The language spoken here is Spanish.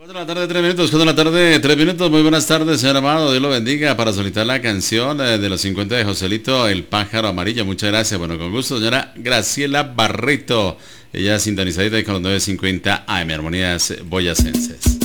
4 de la tarde, 3 minutos. Muy buenas tardes, señor amado. Dios lo bendiga. Para solicitar la canción de los 50 de Joselito, El Pájaro Amarillo. Muchas gracias. Bueno, con gusto, señora Graciela Barreto. Ella sintonizadita con los 950 AM, Armonías Boyacenses.